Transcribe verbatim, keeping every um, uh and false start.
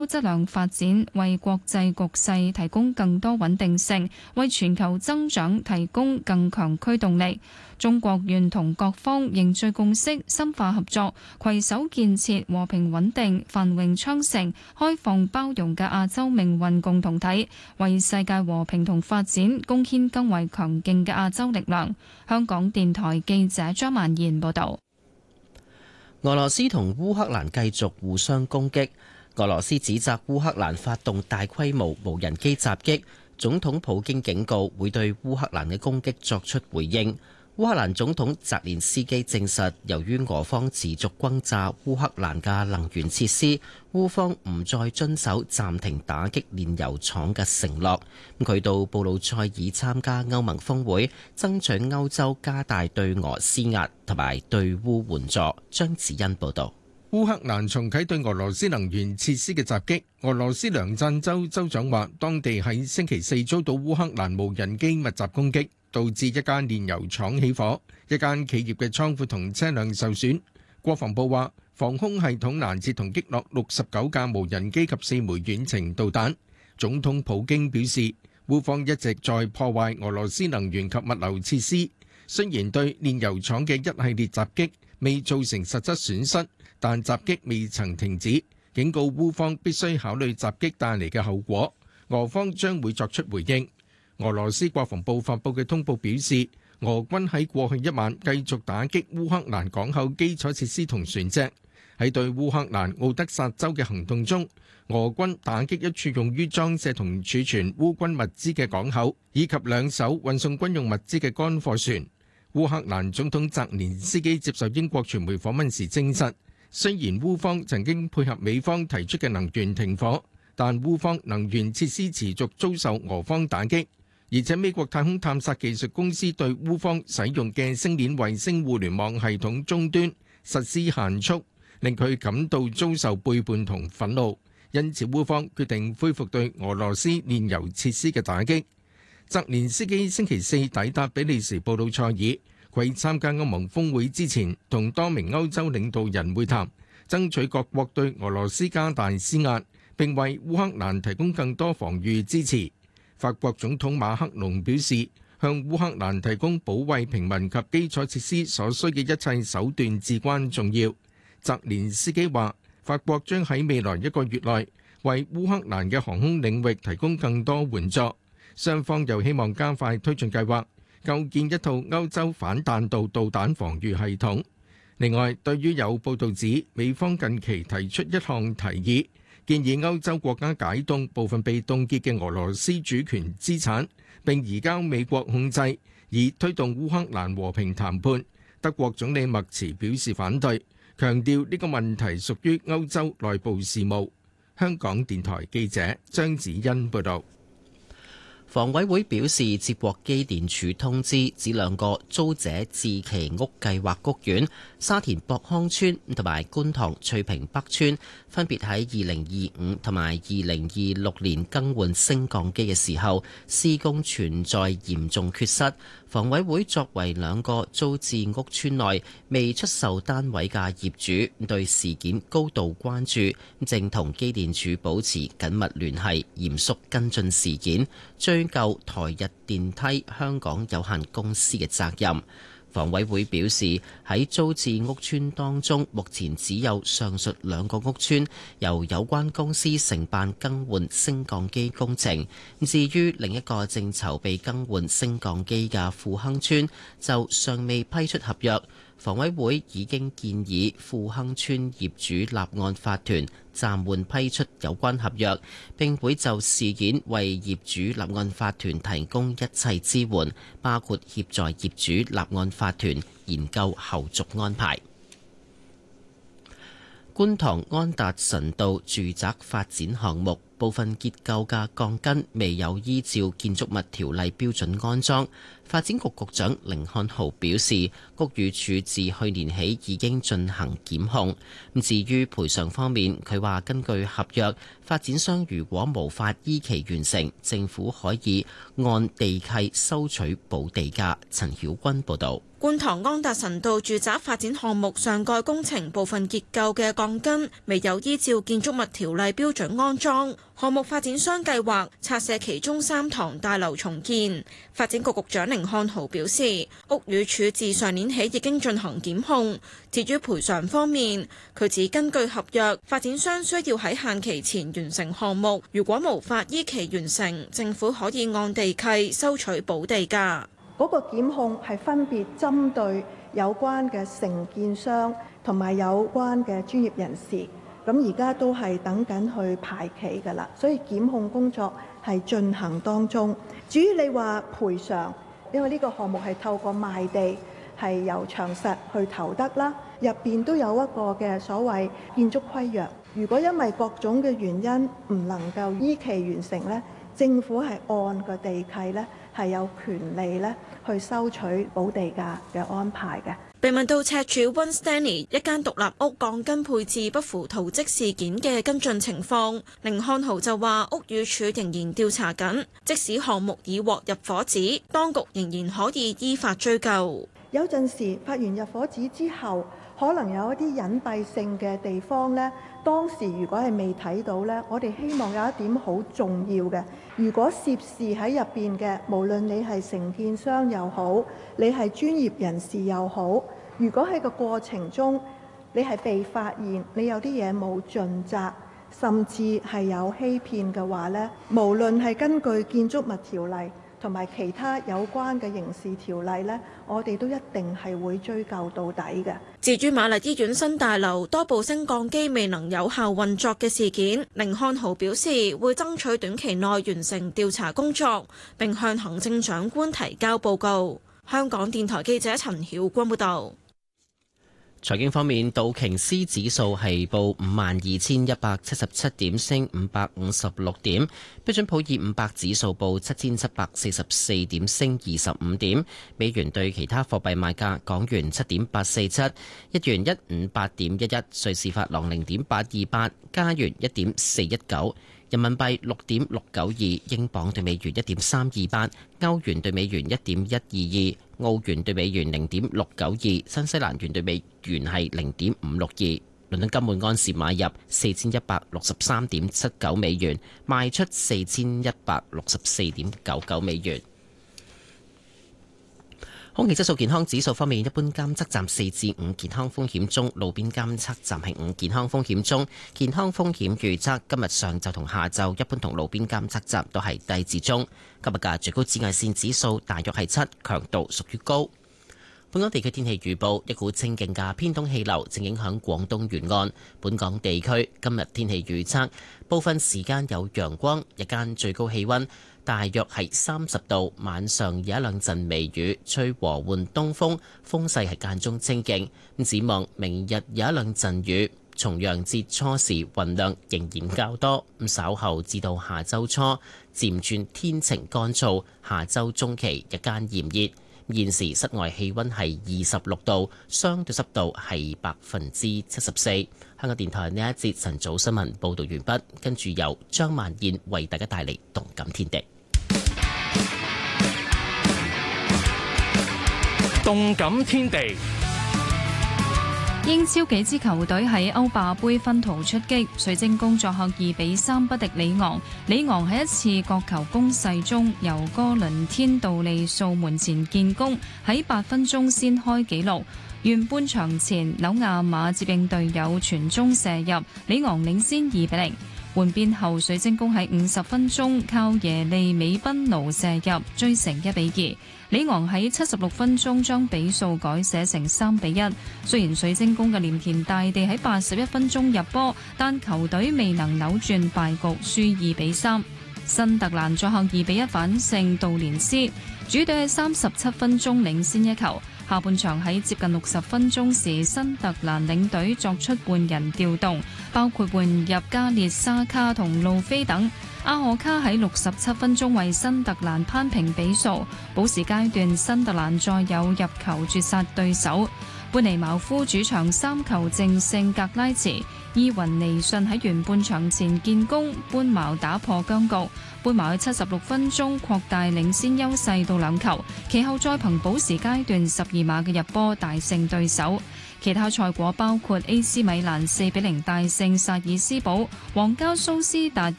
質量發展，為國際局勢提供更多穩定性，為全球增長提供更強驅動力。中國願同各方凝聚共識，深化合作，攜手建設和平穩定、繁榮昌盛、開放包容嘅亞洲命運共同體，為世界和平同發展貢獻更為強勁嘅亞洲力量。香港電台記者張曼燕報道。 俄羅斯同烏克蘭繼續互相攻擊。俄羅斯指責烏克蘭發動大規模無人機襲擊，總統普京警告會對烏克蘭嘅攻擊作出回應。烏克蘭總統澤連斯基證實，由於俄方持續轟炸烏克蘭嘅能源設施，烏方唔再遵守暫停打擊煉油廠嘅承諾。佢到布魯塞爾參加歐盟峰會，爭取歐洲加大對俄施壓同埋對烏援助。張子欣報導。 烏克蘭重啟對俄羅斯能源設施嘅襲擊。俄羅斯梁贊州州長話，當地喺星期四遭到烏克蘭無人機密集攻擊，導致一間煉油廠起火，一間企業嘅倉庫同車輛受損。國防部話，防空系統攔截同擊落六十九架無人機及四枚遠程導彈。總統普京表示，烏方一直在破壞俄羅斯能源及物流設施，雖然對煉油廠嘅一系列襲擊未造成實質損失，但襲擊未曾停止，警告烏方必須考慮襲擊帶嚟嘅後果，俄方將會作出回應。俄羅斯國防部發布嘅通報表示，俄軍喺過去一晚繼續打擊烏克蘭港口基礎設施同船隻。喺對烏克蘭奧德薩州嘅行動中，俄軍打擊一處用於裝卸同儲存烏軍物資嘅港口，以及兩艘運送軍用物資嘅乾貨船。烏克蘭總統澤連斯基接受英國傳媒訪問時證實，雖然烏方曾經配合美方提出嘅能源停火，但烏方能源設施持續遭受俄方打擊，而且美國太空探索技術公司對烏方使用嘅星鏈衛星互聯網系統終端實施限速，令佢感到遭受背叛同憤怒，因此烏方決定恢復對俄羅斯煉油設施嘅打擊。澤連斯基星期四抵達比利時布魯塞爾，佢參加歐盟峰會之前，同多名歐洲領導人會談，爭取各國對俄羅斯加大施壓，並為烏克蘭提供更多防禦支持。法國總統馬克龍表示，向烏克蘭提供保衛平民及基礎設施所需嘅一切手段至關重要。澤連斯基話，法國將喺未來一個月內為烏克蘭嘅航空領域提供更多援助。雙方又希望加快推進計劃，構建一套歐洲反彈道導彈防禦系統。另外，對於有報導指美方近期提出一項提議，建議歐洲國家解凍部分被凍結嘅俄羅斯主權資產，並移交美國控制，以推動烏克蘭和平談判，德國總理默茨表示反對，強調呢個問題屬於歐洲內部事務。香港電台記者張子欣報導。 房委會表示，接獲機電署通知，指兩個租者置其屋計劃屋苑沙田博康邨同埋觀塘翠屏北邨，分別喺二零二五同埋二零二六年更換升降機嘅時候，施工存在嚴重缺失。房委會作為兩個租置屋邨內未出售單位嘅業主，對事件高度關注，正同機電署保持緊密聯繫，嚴肅跟進事件，追究台日電梯香港有限公司嘅責任。房委會表示，喺租置屋邨當中，目前只有上述兩個屋邨由有關公司承辦更換升降機工程。至於另一個正籌備更換升降機嘅富亨邨，就尚未批出合約。房委會已經建議富亨邨業主立案法團暫緩批出有關合約，並會就事件為業主立案法團提供一切支援，包括協助業主立案法團研究後續安排。觀塘安達臣道住宅發展項目部分結構嘅鋼筋未有依照建築物條例標準安裝。發展局局長甯漢豪表示，屋宇署自去年起已經進行檢控。至於賠償方面，佢話根據合約，發展商如果無法依期完成，政府可以按地契收取補地價。陳曉君報導。 觀塘安達臣道住宅發展項目上蓋工程部分結構嘅鋼筋未有依照建築物條例標準安裝，項目發展商計劃拆卸其中三幢大樓重建。發展局局長甯漢豪表示，屋宇署自上年起已經進行檢控。至於賠償方面，佢指根據合約，發展商需要喺限期前完成項目，如果無法依期完成，政府可以按地契收取補地價。 嗰個檢控係分別針對有關嘅承建商同埋有關嘅專業人士，咁而家都係等緊去排期㗎啦，所以檢控工作係進行當中。至於你話賠償，因為呢個項目係透過賣地，係由長實去投得啦，入邊都有一個嘅所謂建築規約。如果因為各種嘅原因唔能夠依期完成呢，政府係按個地契呢，係有權利咧去收取補地價嘅安排嘅。 被問到赤柱 One Stanley 一間獨立屋鋼筋配置不符圖則事件嘅跟進情況，甯漢豪就話屋宇署仍然調查緊，即使項目已獲入伙紙，當局仍然可以依法追究。 有陣時發完入伙紙之後，可能有一啲隱蔽性嘅地方呢，當時如果係未睇到呢，我哋希望有一點好重要嘅，如果涉事喺入邊嘅，無論你係承建商又好，你係專業人士又好，如果喺個過程中你係被發現你有啲嘢冇盡責，甚至係有欺騙嘅話呢，無論係根據建築物條例同埋其他有關嘅刑事條例呢，我哋都一定係會追究到底嘅。 至於瑪麗醫院新大樓多部升降機未能有效運作嘅事件，甯漢豪表示會爭取短期內完成調查工作，並向行政長官提交報告。香港電台記者陳曉君報導。 財經方面，道瓊斯指數係報五萬二千一百七十七點，升五百五十六點；標準普爾五百指數報七千七百四十四點，升二十五點。美元對其他貨幣賣價：港元七點八四七，日元一五八點一一，瑞士法郎零點八二八，加元一點四一九。人民幣六點六九二，英鎊對美元一點三二八，歐元對美元一點一二二，澳元對美元零點六九二，新西蘭元對美元係零點五六二。倫敦金每安士買入四千一百六十三點七九美元，賣出四千一百六十四點九九美元。空氣質素健康指數方面，一般監測站四至五，健康風險中；路邊監測站係五，健康風險中。健康風險預測今日上晝同下晝，一般同路邊監測站都係低至中。今日嘅最高紫外線指數大約係七，強度屬於高。本港地區天氣預報，一股清勁嘅偏東氣流正影響廣東沿岸。本港地區今日天氣預測，部分時間有陽光，日間最高氣溫大約係三十度，晚上有一兩陣微雨，吹和緩東風，風勢係間中清勁。咁展望明日有一兩陣雨，重陽節初時雲量仍然較多。咁稍後至到下週初漸轉天晴乾燥，下週中期日間炎熱。現時室外氣溫係二十六度，相對濕度係百分之七十四。香港電台呢一節晨早新聞報道完畢，跟住由張萬燕為大家帶嚟動感天地。 動感天地。 英超幾支球隊喺歐霸盃分途出擊，水晶宮作客二比三不敵里昂。里昂喺一次角球攻勢中，由哥倫天道利素門前建功，喺八分鐘先開紀錄。完半場前，紐亞馬接應隊友傳中射入，里昂領先二比零。換邊後，水晶宮喺五十分鐘靠耶利美賓奴射入，追成一比二。里昂喺七十六分鐘將比數改寫成三比一。雖然水晶宮嘅鎌田大地喺八十一分鐘入波，但球隊未能扭轉敗局，輸二比三。新特蘭作客二比一反勝杜連斯，主隊喺三十七分鐘領先一球。下半場喺接近六十分鐘時，新特蘭領隊作出換人調動，包括換入加列沙卡同路飛等。阿荷卡喺六十七分鐘為新特蘭攀平比數，補時階段新特蘭再有入球絕殺對手。 班尼茅夫主場三球淨勝格拉茨，伊雲尼遜喺完半場前建功，班茅打破僵局。班茅喺七十六分鐘擴大領先優勢到兩球，其後再憑補時階段十二碼嘅入波大勝對手。其他賽果包括 A C 米蘭四比零大勝薩爾斯堡，皇家蘇斯達